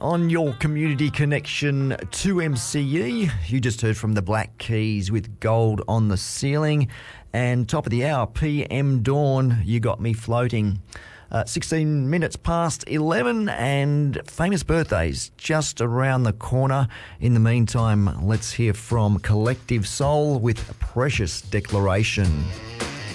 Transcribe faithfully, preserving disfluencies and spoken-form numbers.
on your community connection to M C E. You just heard from the Black Keys with Gold on the Ceiling. And top of the hour, P M Dawn, You Got Me Floating. Uh, sixteen minutes past eleven, and famous birthdays just around the corner. In the meantime, let's hear from Collective Soul with Precious Declaration.